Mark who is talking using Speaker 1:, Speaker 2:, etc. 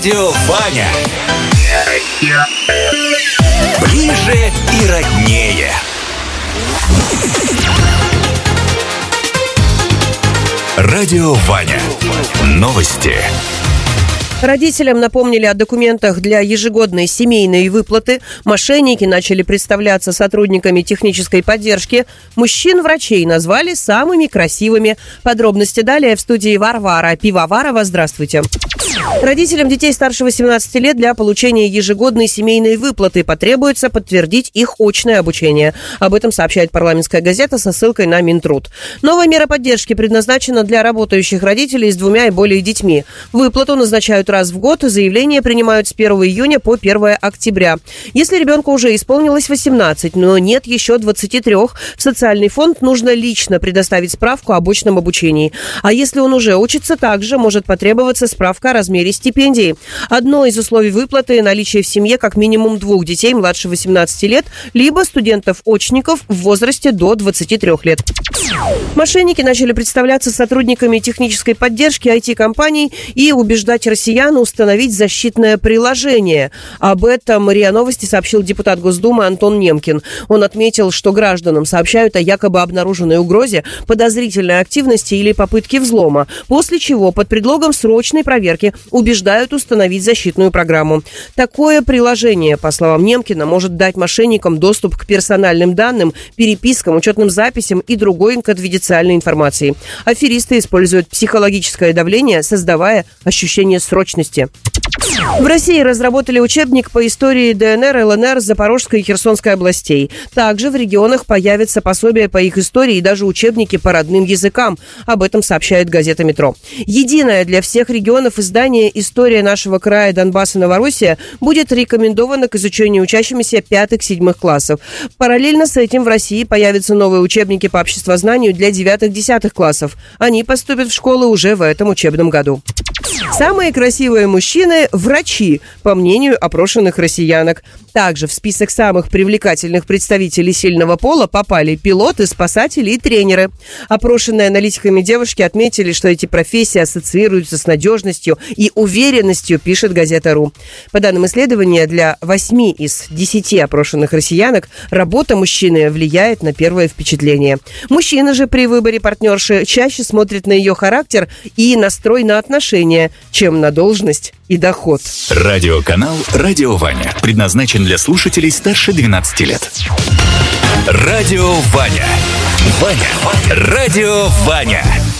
Speaker 1: Радио Ваня. Ближе и роднее. Радио Ваня. Новости.
Speaker 2: Родителям напомнили о документах для ежегодной семейной выплаты. Мошенники начали представляться сотрудниками технической поддержки. Мужчин-врачей назвали самыми красивыми. Подробности далее в студии Варвара Пивоварова. Здравствуйте. Родителям детей старше 18 лет для получения ежегодной семейной выплаты потребуется подтвердить их очное обучение. Об этом сообщает парламентская газета со ссылкой на Минтруд. Новая мера поддержки предназначена для работающих родителей с 2 и более детьми. Выплату назначают раз в год, заявления принимают с 1 июня по 1 октября. Если ребенку уже исполнилось 18, но нет еще 23, в социальный фонд нужно лично предоставить справку об очном обучении. А если он уже учится, также может потребоваться справка о размере стипендии. Одно из условий выплаты – наличие в семье как минимум 2 детей младше 18 лет, либо студентов-очников в возрасте до 23 лет. Мошенники начали представляться сотрудниками технической поддержки IT-компаний и убеждать россиян установить защитное приложение. Об этом РИА Новости сообщил депутат Госдумы Антон Немкин. Он отметил, что гражданам сообщают о якобы обнаруженной угрозе, подозрительной активности или попытке взлома, после чего под предлогом срочной проверки убеждают установить защитную программу. Такое приложение, по словам Немкина, может дать мошенникам доступ к персональным данным, перепискам, учетным записям и другой конфиденциальной информации. Аферисты используют психологическое давление, создавая ощущение срочности. В России разработали учебник по истории ДНР, ЛНР, Запорожской и Херсонской областей. Также в регионах появятся пособия по их истории и даже учебники по родным языкам. Об этом сообщает газета «Метро». Единое для всех регионов издание «История нашего края Донбасса, Новороссия» будет рекомендовано к изучению учащимися 5-7 классов. Параллельно с этим в России появятся новые учебники по обществознанию для 9-10 классов. Они поступят в школы уже в этом учебном году. Самые красивые мужчины – врачи, по мнению опрошенных россиянок. Также в список самых привлекательных представителей сильного пола попали пилоты, спасатели и тренеры. Опрошенные аналитиками девушки отметили, что эти профессии ассоциируются с надежностью и уверенностью, пишет газета «Ру». По данным исследования, для 8 из 10 опрошенных россиянок работа мужчины влияет на первое впечатление. Мужчины же при выборе партнерши чаще смотрят на ее характер и настрой на отношения, чем на должность и доход.
Speaker 1: Радиоканал «Радио Ваня» предназначен для слушателей старше 12 лет. Радио Ваня. Ваня. Радио Ваня.